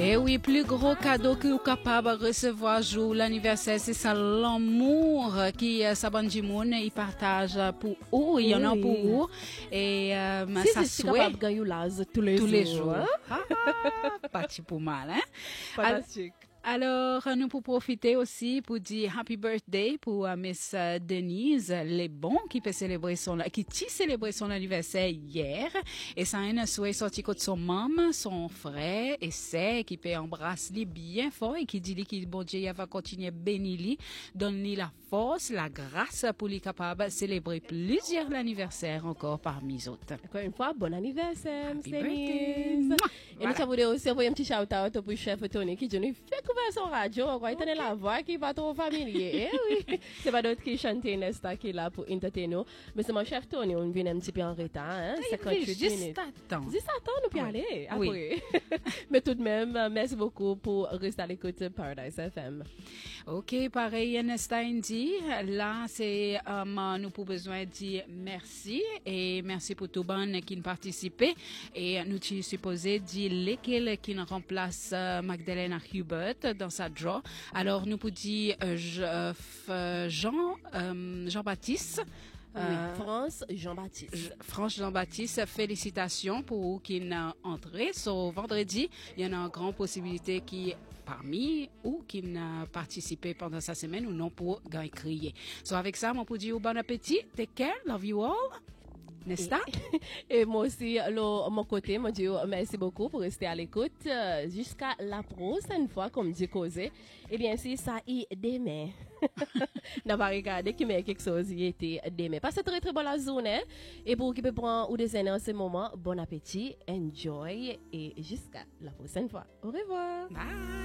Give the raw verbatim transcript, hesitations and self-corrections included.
Et oui, plus gros cadeau que vous capable de recevoir jour l'anniversaire, c'est ça l'amour qui Sabandjimoun il partage pour vous, il y en a pour vous. Et euh, si ça c'est souhaite capable de gagner l'az tous les tous jours. les jours. Ah, pas pour mal, hein? Fantastique. Alors, nous pour profiter aussi pour dire happy birthday pour uh, Miss uh, Denise Les Bons qui peut célébrer son qui t'a célébré son anniversaire hier et ça a un souhait sorti de son maman, son frère et sœur qui peut embrasser lui bien fort et qui dit lui que bon Dieu va continuer bénir lui, donne lui la force, la grâce pour lui capable de célébrer plusieurs anniversaires encore parmi les autres. Encore une fois, bon anniversaire, Happy Miss birthday. Denise. Mouah. Et nous, ça voudrait aussi envoyer un petit shout-out pour chef Tony qui dit nous fait couvrir son radio, on va éteindre la voix qui va trop familier. Eh oui, c'est pas d'autre qui chante Nesta qui est là pour entertainer nous. Mais c'est mon chef Tony, on vient un petit peu en retard, hein, cinquante-huit Juste minutes. attends. Juste attends, nous puis aller après. Oui. Mais tout de même, merci beaucoup pour rester à l'écoute de Paradise F M. Ok, pareil, Nesta dit, là, c'est, um, nous pour besoin de dire merci et merci pour tout le monde qui a participé et nous sommes supposés dire lesquels qui nous remplace uh, Magdalena Hubert dans sa draw. Alors, nous pouvons dire euh, je- euh, f- Jean, euh, Jean-Baptiste. Oui, euh, France Jean-Baptiste. Je- Franche Jean-Baptiste, félicitations pour vous qui n'a entré. So, vendredi, il y en a une grande possibilité qui parmi ou qui n'a participé pendant sa semaine ou non pour gagner crier. So, avec ça, on peut dire bon appétit, take care, love you all. N'est-ce pas? Et moi aussi, de mon côté, moi dis merci beaucoup pour rester à l'écoute euh, jusqu'à la prochaine fois, comme dit causé. Et bien, si ça y est demain, n'a pas regardé qui met quelque chose y était demain. Passez très très bonne la journée. Et pour qui peut prendre ou déjeuner en ce moment, bon appétit, enjoy et jusqu'à la prochaine fois. Au revoir. Bye.